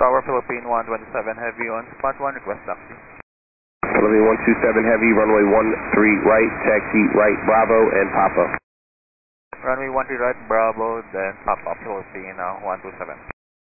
Tower, Philippine 127 Heavy on spot 1, request taxi. Philippine 127 Heavy, runway 13 right, taxi right, Bravo, and Papa. Runway 13 right, Bravo, then Papa, Philippine 127.